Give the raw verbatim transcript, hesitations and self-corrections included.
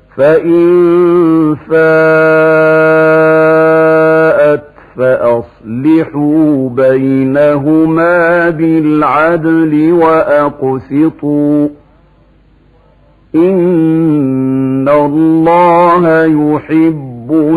فإن فاءت فأصلحوا بينهما بالعدل وأقسطوا إن الله يحب